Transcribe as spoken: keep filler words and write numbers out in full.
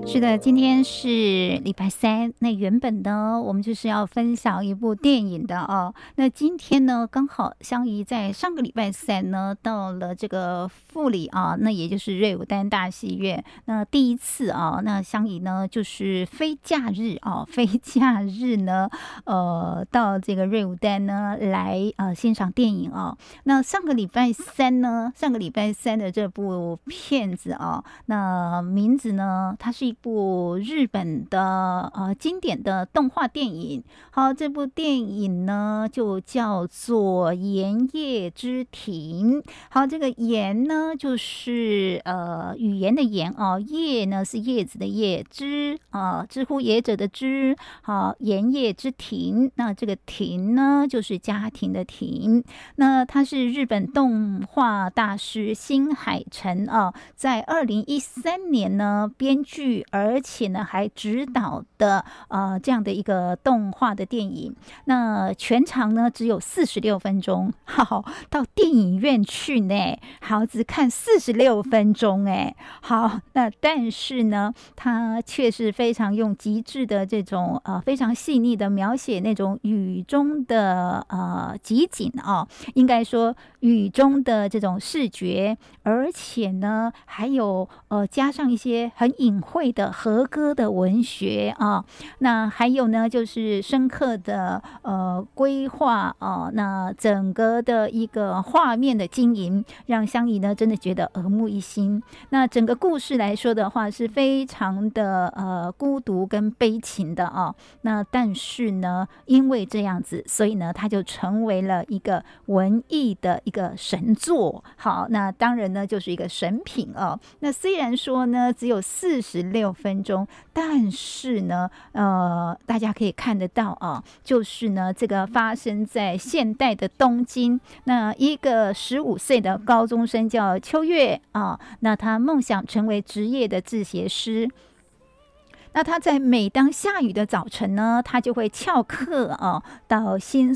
是的，今天是礼拜三。那原本呢，我们就是要分享一部电影的哦。那今天呢，刚好香怡在上个礼拜三呢，到了这个富里啊，那也就是瑞武丹大戏院。那第一次啊，那香怡呢，就是非假日啊，非假日呢，呃，到这个瑞武丹呢来呃欣赏电影啊。那上个礼拜三呢，上个礼拜三的这部片子啊，那名字呢，它是一部日本的呃经典的动画电影。好，这部电影呢就叫做《言叶之庭》。好，这个言呢就是呃语言的言哦，叶呢是叶子的叶，之啊知乎野者的之。好，言叶之庭，那这个庭呢就是家庭的庭。那他是日本动画大师新海诚啊，在二零一三年呢编剧，而且呢还指导的呃这样的一个动画的电影。那全长呢只有四十六分钟，好，到电影院去呢，好，只看四十六分钟哎，好，那但是呢，他却是非常用极致的这种呃非常细腻的描写那种雨中的呃集锦啊，应该说雨中的这种视觉，而且呢还有呃加上一些很隐晦的和歌的文学啊，那还有呢就是深刻的呃规划啊，那整个的一个画面的经营，让香怡呢真的觉得耳目一新。那整个故事来说的话，是非常的呃孤独跟悲情的啊。那但是呢，因为这样子，所以呢，它就成为了一个文艺的一个神作。好，那当然呢，就是一个神品哦。那虽然说呢，只有四十六分钟，但是呢，呃，大家可以看得到啊，就是呢，这个发生在现代的东京，那一个十五岁的高中生叫秋月啊，那他梦想成为职业的制鞋师。那他在每当下雨的早晨呢，他就会翘课啊，到新